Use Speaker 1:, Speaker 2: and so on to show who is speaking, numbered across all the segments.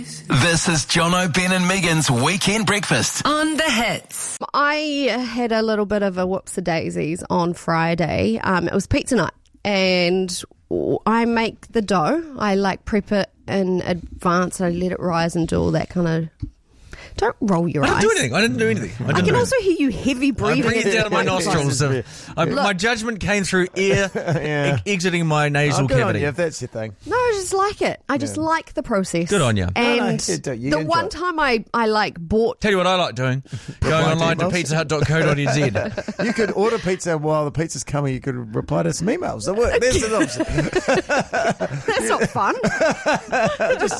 Speaker 1: This is Jono, Ben and Megan's Weekend Breakfast
Speaker 2: On the Hits.
Speaker 3: I had a little bit of a whoops-a-daisies on Friday. It was pizza night, and I make the dough. I prep it in advance, and I let it rise and do all that kind of... Don't roll your eyes.
Speaker 4: I didn't do anything.
Speaker 3: I can also hear you heavy breathing.
Speaker 4: I bring it down to my nostrils. My judgment came through air exiting my nasal
Speaker 5: good
Speaker 4: cavity.
Speaker 5: on you, if that's your thing.
Speaker 3: No, I just like it. I just like the process.
Speaker 4: Good on you.
Speaker 3: And
Speaker 5: you
Speaker 3: the
Speaker 5: enjoy
Speaker 3: one
Speaker 5: it.
Speaker 3: time I bought...
Speaker 4: Tell you what I like doing. Going online to pizzahut.co.nz.
Speaker 5: You could order pizza while the pizza's coming. You could reply to some emails. That work. There's an option.
Speaker 3: That's not fun.
Speaker 5: Just,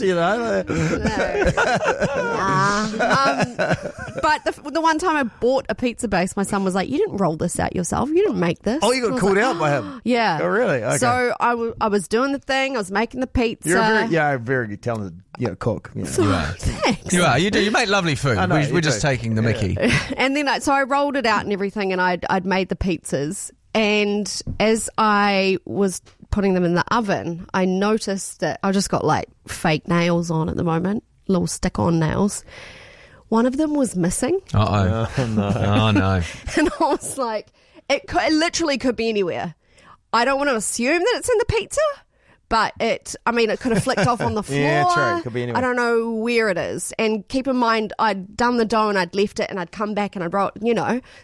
Speaker 3: But the one time I bought a pizza base, my son was like, "You didn't roll this out yourself. You didn't make this."
Speaker 5: Oh, you
Speaker 3: And I
Speaker 5: got
Speaker 3: was
Speaker 5: called
Speaker 3: like,
Speaker 5: out by him?
Speaker 3: Yeah.
Speaker 5: Oh, really? Okay.
Speaker 3: So I was doing the thing. I was making the pizza.
Speaker 5: You're a very talented cook. You know.
Speaker 3: Thanks.
Speaker 4: You are. You do. You make lovely food.
Speaker 5: I know,
Speaker 4: We're
Speaker 5: you
Speaker 4: just
Speaker 5: do.
Speaker 4: taking the mickey.
Speaker 3: And then so I rolled it out and everything, and I'd made the pizzas. And as I was putting them in the oven, I noticed that I just got fake nails on at the moment, little stick-on nails. One of them was missing.
Speaker 4: Uh-oh.
Speaker 5: Oh, no.
Speaker 4: Oh, no.
Speaker 3: And I was like, it literally could be anywhere. I don't want to assume that it's in the pizza, but it could have flicked off on the floor.
Speaker 5: Yeah, true. It could be anywhere.
Speaker 3: I don't know where it is. And keep in mind, I'd done the dough and I'd left it and I'd come back and I'd roll,